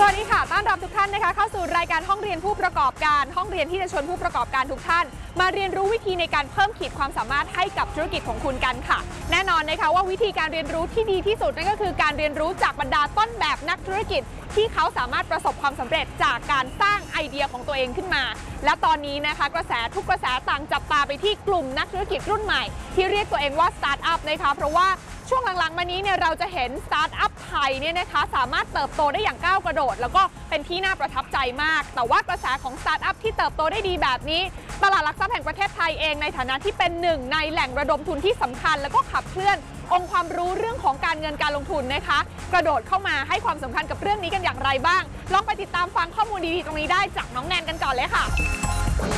วัสดีค่ะต้อนรับทุกท่านนะคะเข้าสู่รายการห้องเรียนผู้ประกอบการห้องเรียนที่จะชวนผู้ประกอบการทุกท่านมาเรียนรู้วิธีในการเพิ่มขีดความสามารถให้กับธุรกิจของคุณกันค่ะแน่นอนนะคะว่าวิธีการเรียนรู้ที่ดีที่สุดนั่นก็คือการเรียนรู้จากบรรดาต้นแบบนักธุรกิจที่เขาสามารถประสบความสำเร็จจากการสร้างไอเดียของตัวเองขึ้นมาและตอนนี้นะคะกระแสทุกกระแสต่างจับตาไปที่กลุ่มนักธุรกิจรุ่นใหม่ที่เรียกตัวเองว่าสตาร์ทอัพนะคะเพราะว่าช่วงหลังๆมานี้เนี่ยเราจะเห็นสตาร์ทอัพไทยเนี่ยนะคะสามารถเติบโตได้อย่างก้าวกระโดดแล้วก็เป็นที่น่าประทับใจมากแต่ว่ากระแสของสตาร์ทอัพที่เติบโตได้ดีแบบนี้ตลาดหลักทรัพย์แห่งประเทศไทยเองในฐานะที่เป็นหนึ่งในแหล่งระดมทุนที่สำคัญแล้วก็ขับเคลื่อนองค์ความรู้เรื่องของการเงินการลงทุนนะคะกระโดดเข้ามาให้ความสำคัญกับเรื่องนี้กันอย่างไรบ้างลองไปติดตามฟังข้อมูลดีๆตรงนี้ได้จากน้องแนนกันก่อนเลยค่ะ